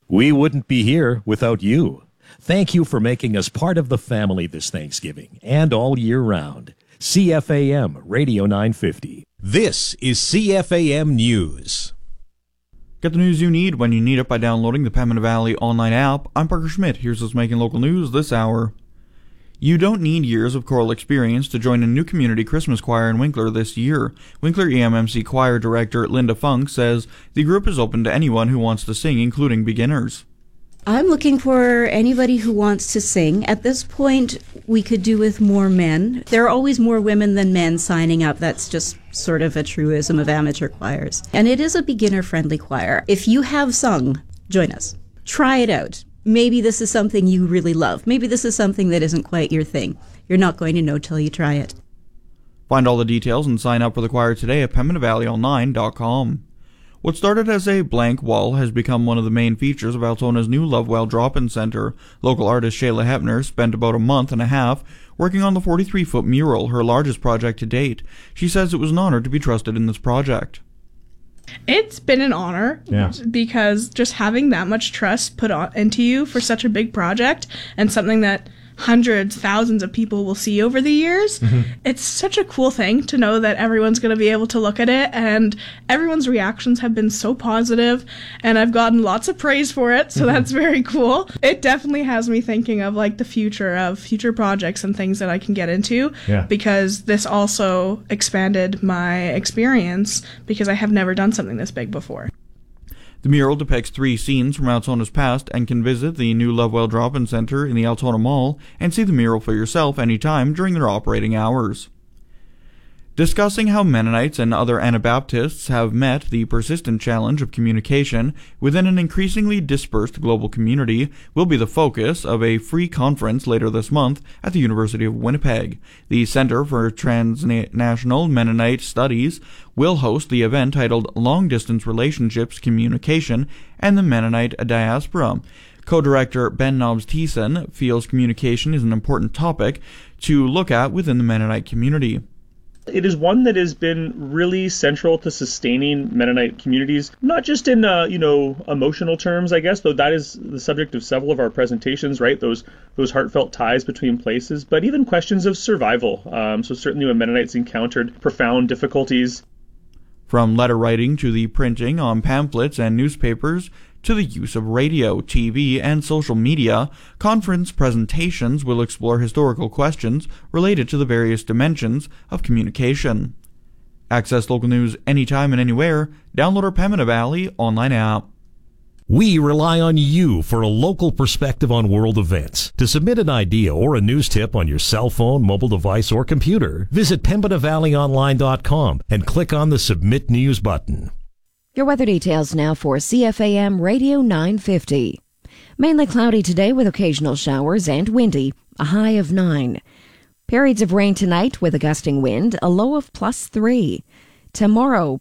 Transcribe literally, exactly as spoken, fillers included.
We wouldn't be here without you. Thank you for making us part of the family this Thanksgiving and all year round. C F A M Radio nine fifty. This is C F A M News. Get the news you need when you need it by downloading the Pembina Valley online app. I'm Parker Schmidt. Here's what's making local news this hour. You don't need years of choral experience to join a new community Christmas choir in Winkler this year. Winkler E M M C choir director Linda Funk says the group is open to anyone who wants to sing, including beginners. I'm looking for anybody who wants to sing. At this point, we could do with more men. There are always more women than men signing up. That's just sort of a truism of amateur choirs. And it is a beginner-friendly choir. If you have sung, join us. Try it out. Maybe this is something you really love. Maybe this is something that isn't quite your thing. You're not going to know till you try it. Find all the details and sign up for the choir today at pembina valley online dot com. What started as a blank wall has become one of the main features of Altona's new Lovewell Drop-In Center. Local artist Shayla Hepner spent about a month and a half working on the forty-three foot mural, her largest project to date. She says it was an honor to be trusted in this project. It's been an honor yeah. because just having that much trust put on, into you for such a big project and something that hundreds, thousands of people will see over the years, mm-hmm. It's such a cool thing to know that everyone's going to be able to look at it, and everyone's reactions have been so positive, and I've gotten lots of praise for it, so mm-hmm. that's very cool. It definitely has me thinking of like the future of future projects and things that I can get into, yeah. because this also expanded my experience because I have never done something this big before. The mural depicts three scenes from Altona's past and can visit the new Lovewell Drop-In Center in the Altona Mall and see the mural for yourself anytime during their operating hours. Discussing how Mennonites and other Anabaptists have met the persistent challenge of communication within an increasingly dispersed global community will be the focus of a free conference later this month at the University of Winnipeg. The Center for Transnational Mennonite Studies will host the event titled Long Distance Relationships, Communication, and the Mennonite Diaspora. Co-director Ben Nobbs-Thiessen feels communication is an important topic to look at within the Mennonite community. It is one that has been really central to sustaining Mennonite communities, not just in, uh, you know, emotional terms, I guess, though that is the subject of several of our presentations, right? Those those heartfelt ties between places, but even questions of survival. Um, so certainly when Mennonites encountered profound difficulties. From letter writing to the printing on pamphlets and newspapers, to the use of radio, T V, and social media, conference presentations will explore historical questions related to the various dimensions of communication. Access local news anytime and anywhere. Download our Pembina Valley online app. We rely on you for a local perspective on world events. To submit an idea or a news tip on your cell phone, mobile device, or computer, visit pembina valley online dot com and click on the Submit News button. Your weather details now for C F A M Radio nine fifty. Mainly cloudy today with occasional showers and windy, a high of nine. Periods of rain tonight with a gusting wind, a low of plus three. Tomorrow,